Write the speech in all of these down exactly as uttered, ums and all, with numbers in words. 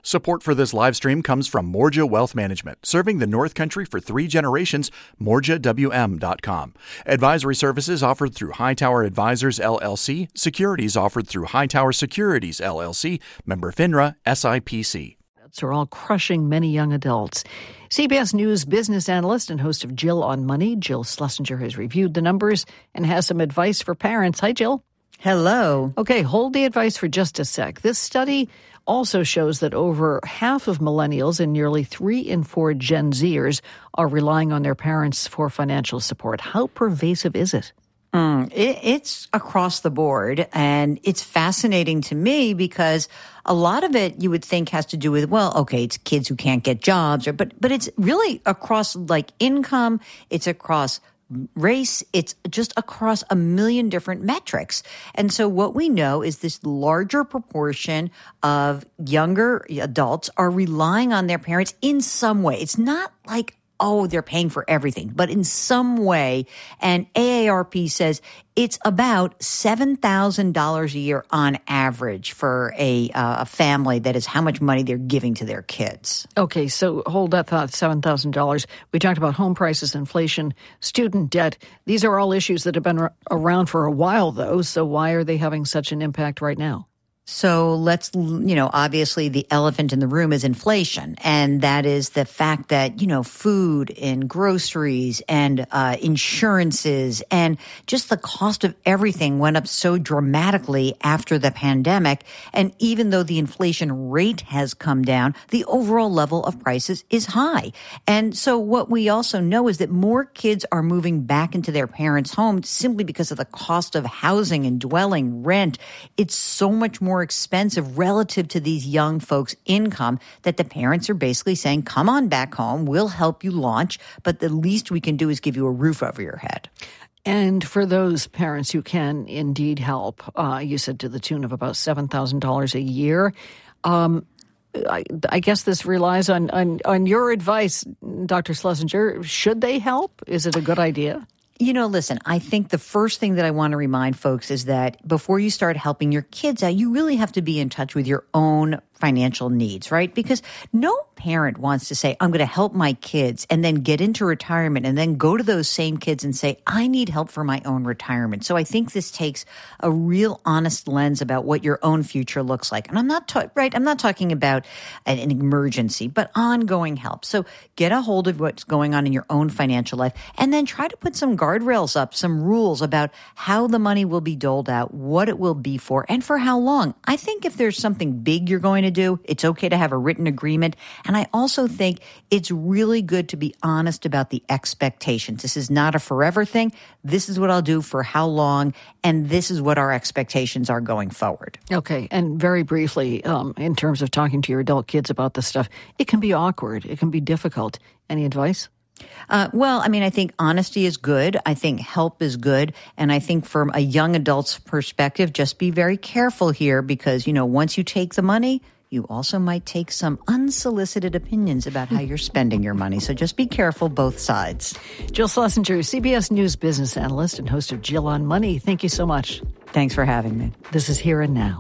Support for this live stream comes from Morja Wealth Management, serving the North Country for three generations, morja w m dot com. Advisory services offered through Hightower Advisors, L L C. Securities offered through Hightower Securities, L L C. Member FINRA, S I P C. Are all crushing many young adults. C B S News business analyst and host of Jill on Money, Jill Schlesinger, has reviewed the numbers and has some advice for parents. Hi, Jill. Hello. Okay, hold the advice for just a sec. This study also shows that over half of millennials and nearly three in four Gen Zers are relying on their parents for financial support. How pervasive is it? Mm, it, it's across the board, and it's fascinating to me because a lot of it you would think has to do with, well, okay, it's kids who can't get jobs, or but but it's really across like income, it's across race, it's just across a million different metrics. And so what we know is this larger proportion of younger adults are relying on their parents in some way. It's not like, oh, they're paying for everything, but in some way. And A A R P says it's about seven thousand dollars a year on average for a, uh, a family. That is how much money they're giving to their kids. Okay, so hold that thought, seven thousand dollars. We talked about home prices, inflation, student debt. These are all issues that have been r- around for a while, though. So why are they having such an impact right now? So let's, you know, obviously the elephant in the room is inflation. And that is the fact that, you know, food and groceries and uh, insurances and just the cost of everything went up so dramatically after the pandemic. And even though the inflation rate has come down, the overall level of prices is high. And so what we also know is that more kids are moving back into their parents' homes simply because of the cost of housing and dwelling, rent. It's so much more expensive relative to these young folks' income that the parents are basically saying, come on back home, we'll help you launch, but the least we can do is give you a roof over your head. And for those parents who can indeed help, uh, you said to the tune of about seven thousand dollars a year, um, I, I guess this relies on, on, on your advice, Doctor Schlesinger. Should they help? Is it a good idea? You know, listen, I think the first thing that I want to remind folks is that before you start helping your kids out, you really have to be in touch with your own financial needs, right? Because no parent wants to say, I'm going to help my kids and then get into retirement and then go to those same kids and say, I need help for my own retirement. So I think this takes a real honest lens about what your own future looks like. And I'm not, ta- right, I'm not talking about an, an emergency, but ongoing help. So get a hold of what's going on in your own financial life and then try to put some guardrails up, some rules about how the money will be doled out, what it will be for, and for how long. I think if there's something big you're going to do, it's okay to have a written agreement. And I also think it's really good to be honest about the expectations. This is not a forever thing. This is what I'll do for how long, and this is what our expectations are going forward. Okay, and very briefly, um, in terms of talking to your adult kids about this stuff, it can be awkward. It can be difficult. Any advice? Uh, well, I mean, I think honesty is good. I think help is good. And I think from a young adult's perspective, just be very careful here because, you know, once you take the money, you also might take some unsolicited opinions about how you're spending your money. So just be careful both sides. Jill Schlesinger, C B S News business analyst and host of Jill on Money. Thank you so much. Thanks for having me. This is Here and Now.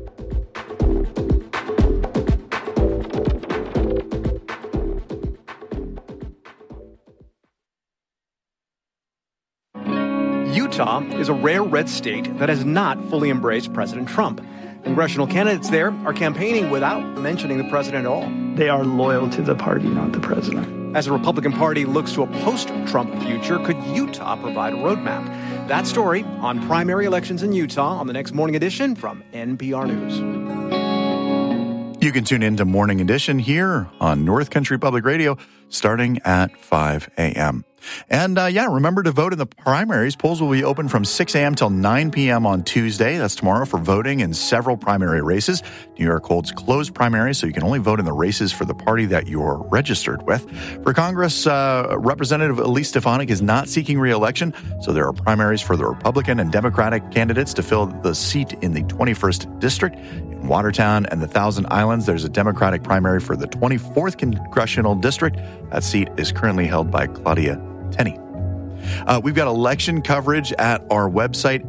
Utah is a rare red state that has not fully embraced President Trump. Congressional candidates there are campaigning without mentioning the president at all. They are loyal to the party, not the president. As the Republican Party looks to a post-Trump future, could Utah provide a roadmap? That story on primary elections in Utah on the next Morning Edition from N P R News. You can tune in to Morning Edition here on North Country Public Radio starting at five a.m. And, uh, yeah, remember to vote in the primaries. Polls will be open from six a.m. till nine p.m. on Tuesday. That's tomorrow for voting in several primary races. New York holds closed primaries, so you can only vote in the races for the party that you're registered with. For Congress, uh, Representative Elise Stefanik is not seeking re-election, so there are primaries for the Republican and Democratic candidates to fill the seat in the twenty-first District. In Watertown and the Thousand Islands, there's a Democratic primary for the twenty-fourth Congressional District. That seat is currently held by Claudia Tenney. Uh, we've got election coverage at our website,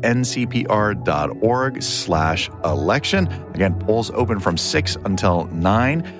ncpr.org slash election. Again, polls open from six until nine.